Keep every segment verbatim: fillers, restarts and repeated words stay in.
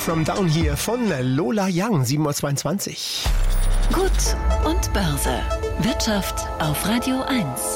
From Down Here von Lola Young, sieben Uhr zweiundzwanzig. Gut und Börse. Wirtschaft auf Radio eins.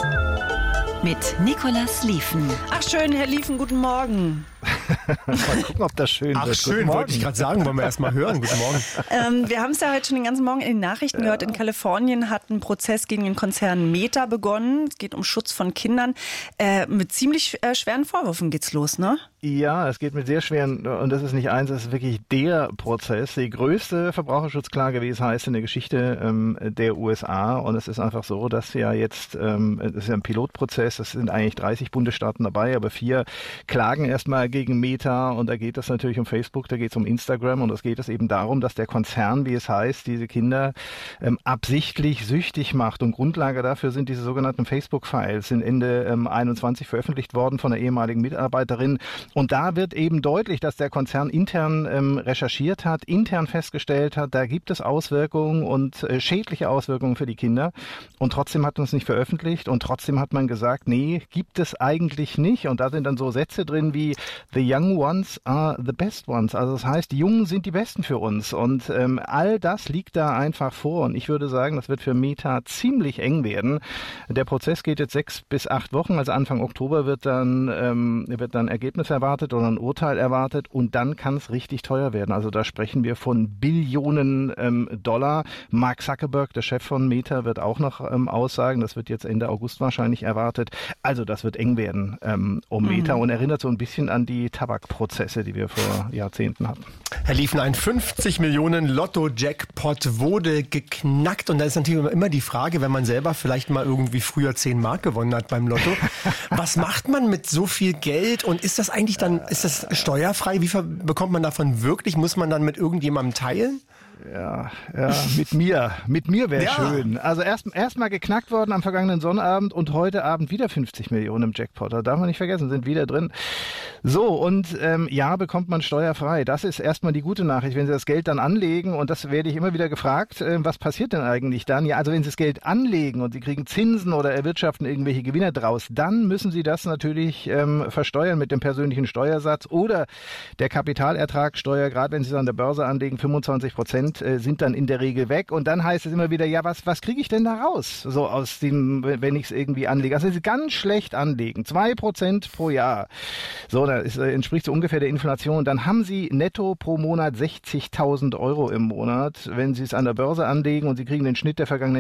Mit Nicolas Liefen. Ach schön, Herr Liefen, guten Morgen. Mal gucken, ob das schön Ach wird. schön, wollte ich gerade sagen, wollen wir erst mal hören. Guten Morgen. Ähm, wir haben es ja heute schon den ganzen Morgen in den Nachrichten ja. gehört. In Kalifornien hat ein Prozess gegen den Konzern Meta begonnen. Es geht um Schutz von Kindern. Äh, mit ziemlich äh, schweren Vorwürfen geht's los, ne? Ja, es geht mit sehr schweren, und das ist nicht eins, das ist wirklich der Prozess, die größte Verbraucherschutzklage, wie es heißt, in der Geschichte ähm, der U S A. Und es ist einfach so, dass ja jetzt, ähm, das ist ja ein Pilotprozess, es sind eigentlich dreißig Bundesstaaten dabei, aber vier klagen erstmal gegen Meta, und da geht es natürlich um Facebook, da geht es um Instagram, und es geht es eben darum, dass der Konzern, wie es heißt, diese Kinder ähm, absichtlich süchtig macht. Und Grundlage dafür sind diese sogenannten Facebook-Files, sind Ende ähm, einundzwanzig veröffentlicht worden von einer ehemaligen Mitarbeiterin. Und da wird eben deutlich, dass der Konzern intern ähm, recherchiert hat, intern festgestellt hat, da gibt es Auswirkungen und äh, schädliche Auswirkungen für die Kinder. Und trotzdem hat man es nicht veröffentlicht, und trotzdem hat man gesagt, nee, gibt es eigentlich nicht. Und da sind dann so Sätze drin wie "The young ones are the best ones". Also das heißt, die Jungen sind die Besten für uns. Und ähm, all das liegt da einfach vor. Und ich würde sagen, das wird für Meta ziemlich eng werden. Der Prozess geht jetzt sechs bis acht Wochen. Also Anfang Oktober wird dann, ähm, wird dann Ergebnis erwartet oder ein Urteil erwartet, und dann kann es richtig teuer werden. Also da sprechen wir von Billionen ähm, Dollar. Mark Zuckerberg, der Chef von Meta, wird auch noch ähm, aussagen. Das wird jetzt Ende August wahrscheinlich erwartet. Also das wird eng werden ähm, um Meta, mhm. und erinnert so ein bisschen an die Tabakprozesse, die wir vor Jahrzehnten hatten. Herr Liefen, ein fünfzig Millionen Lotto-Jackpot wurde geknackt, und da ist natürlich immer die Frage, wenn man selber vielleicht mal irgendwie früher zehn Mark gewonnen hat beim Lotto, was macht man mit so viel Geld, und ist das eigentlich dann, ist das steuerfrei? Wie viel bekommt man davon wirklich? Muss man dann mit irgendjemandem teilen? Ja, ja, mit mir. Mit mir wäre ja. schön. Also erst erst mal geknackt worden am vergangenen Sonnabend, und heute Abend wieder fünfzig Millionen im Jackpot. Da darf man nicht vergessen, sind wieder drin. So, und ähm, ja, bekommt man steuerfrei. Das ist erstmal die gute Nachricht. Wenn Sie das Geld dann anlegen, und das werde ich immer wieder gefragt, äh, was passiert denn eigentlich dann? Ja, also wenn Sie das Geld anlegen und Sie kriegen Zinsen oder erwirtschaften irgendwelche Gewinne draus, dann müssen Sie das natürlich ähm, versteuern mit dem persönlichen Steuersatz oder der Kapitalertragssteuer. Gerade wenn Sie es an der Börse anlegen, fünfundzwanzig Prozent sind dann in der Regel weg, und dann heißt es immer wieder, ja, was was kriege ich denn da raus, so aus dem, wenn ich es irgendwie anlege? Also ganz schlecht anlegen, zwei Prozent pro Jahr, so, das entspricht so ungefähr der Inflation. Dann haben Sie netto pro Monat sechzigtausend Euro im Monat, wenn Sie es an der Börse anlegen, und Sie kriegen den Schnitt der vergangenen